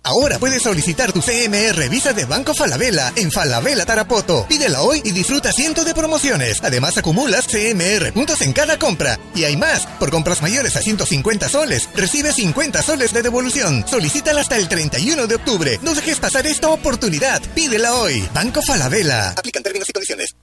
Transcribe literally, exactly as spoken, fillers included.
Ahora puedes solicitar tu C M R Visa de Banco Falabella en Falabella Tarapoto. Pídela hoy y disfruta cientos de promociones. Además acumulas C M R puntos en cada compra. Y hay más. Por compras mayores a ciento cincuenta soles, recibes cincuenta soles de devolución. Solicítala hasta el treinta y uno de octubre. No dejes pasar esta oportunidad. Pídela hoy. Banco Falabella. Aplican términos y condiciones.